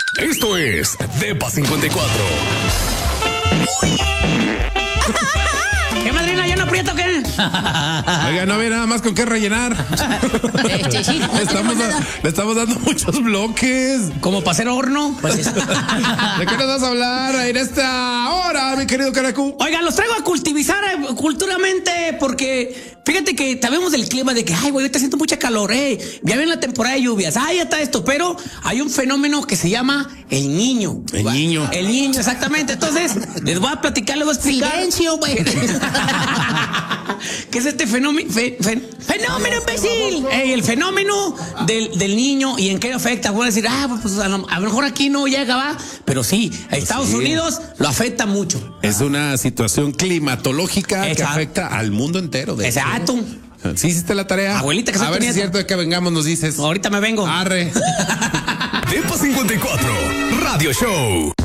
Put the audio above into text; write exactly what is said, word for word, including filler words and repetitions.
Esto es Depa cincuenta y cuatro. ¿Qué, madrina? ¿Ya no aprieto qué? Oiga, no había nada más con qué rellenar. Este, sí, no le, estamos da, le estamos dando muchos bloques. ¿Como para hacer horno? Pues es... ¿De qué nos vas a hablar en esta hora, mi querido Caracú? Oiga, los traigo a cultivizar eh, culturalmente porque fíjate que sabemos del clima de que, ay, güey, ahorita siento mucha calor, eh. Ya viene la temporada de lluvias, ay, ya está esto, pero hay un fenómeno que se llama el niño. El niño. El niño, exactamente. Entonces, les voy a platicar, les voy a explicar. Silencio, güey. ¿Qué es este fenómeno? Fe, fe, ¡Fenómeno, imbécil! Ey, el fenómeno del, del niño y en qué afecta. Voy a decir, ah, pues a lo, a lo mejor aquí no llega, va. Pero sí, a Estados sí. Unidos lo afecta mucho. Es una situación climatológica Exacto. que afecta al mundo entero. De Exacto. hecho. ¿Sí hiciste la tarea? Abuelita, que soy a tu ver si es nieto. cierto de que vengamos, nos dices. Ahorita me vengo. Arre. Depa cincuenta y cuatro, Radio Show.